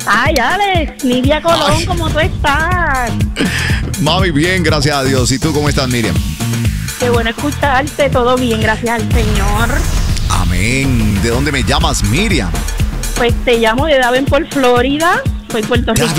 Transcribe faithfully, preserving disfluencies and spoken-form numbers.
Ay, Alex, Nidia Colón, Ay. ¿cómo tú estás? Mami, bien, gracias a Dios. ¿Y tú cómo estás, Miriam? Qué bueno escucharte, todo bien, gracias al Señor. Amén. ¿De dónde me llamas, Miriam? Pues te llamo de Davenport, Florida, soy puertorriqueña.